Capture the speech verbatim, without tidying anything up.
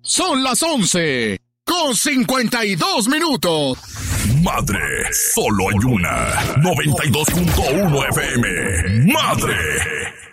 Son las once con cincuenta y dos minutos. Madre, solo hay una. noventa y dos punto uno F M. Madre.